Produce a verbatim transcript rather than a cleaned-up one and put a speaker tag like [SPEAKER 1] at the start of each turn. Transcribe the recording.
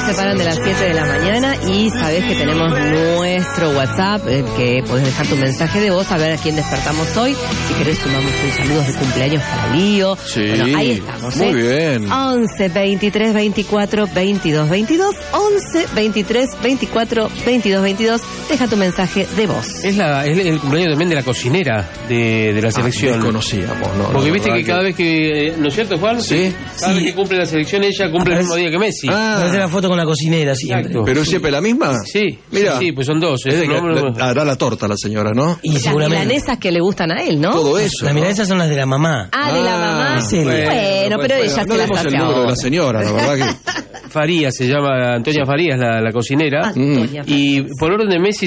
[SPEAKER 1] separan de las siete de la mañana y sabés que tenemos nuestro WhatsApp, el que podés dejar tu mensaje de voz, a ver a quién despertamos hoy. Si querés sumamos un saludo de cumpleaños para Lío.
[SPEAKER 2] Sí,
[SPEAKER 1] bueno, ahí estamos,
[SPEAKER 2] muy
[SPEAKER 1] ¿eh?
[SPEAKER 2] bien.
[SPEAKER 1] once, veintitrés, veinticuatro, veintidós, veintidós. once, veintitrés, veinticuatro, veintidós, veintidós. Deja tu mensaje de voz.
[SPEAKER 3] Es, la, es el cumpleaños también de la cocinera de, de la selección.
[SPEAKER 2] Ah, conocíamos, ¿no?
[SPEAKER 3] Porque
[SPEAKER 2] no,
[SPEAKER 3] viste que,
[SPEAKER 2] que
[SPEAKER 3] cada vez que... ¿No es cierto, Juan?
[SPEAKER 2] Sí.
[SPEAKER 3] Cada
[SPEAKER 4] Sí.
[SPEAKER 3] vez que cumple la selección, ella cumple el mismo día que Messi.
[SPEAKER 2] Ah,
[SPEAKER 4] Hacer la foto con la cocinera siempre.
[SPEAKER 3] Exacto.
[SPEAKER 2] ¿pero siempre la misma?
[SPEAKER 3] Sí,
[SPEAKER 2] Mira.
[SPEAKER 3] sí, sí, pues son dos.
[SPEAKER 2] Es
[SPEAKER 3] ¿eh?
[SPEAKER 2] de que
[SPEAKER 3] No, no, no.
[SPEAKER 2] le- hará la torta la señora, ¿no?
[SPEAKER 4] Y
[SPEAKER 1] Las
[SPEAKER 4] seguramente.
[SPEAKER 1] milanesas que le gustan a él, ¿no?
[SPEAKER 2] Todo eso.
[SPEAKER 4] Las
[SPEAKER 2] ¿no?
[SPEAKER 4] milanesas son las de la mamá.
[SPEAKER 1] Ah, de la
[SPEAKER 2] Ah,
[SPEAKER 1] mamá.
[SPEAKER 4] sí.
[SPEAKER 1] Bueno,
[SPEAKER 3] Bueno,
[SPEAKER 1] pero
[SPEAKER 3] bueno,
[SPEAKER 1] ella
[SPEAKER 2] No
[SPEAKER 1] se las
[SPEAKER 2] demos
[SPEAKER 1] hace
[SPEAKER 2] el número de
[SPEAKER 1] ahora.
[SPEAKER 2] la señora, la verdad que...
[SPEAKER 3] Farías se llama, Antonia Farías, la, la cocinera.
[SPEAKER 1] Antonia
[SPEAKER 3] Y por orden de Messi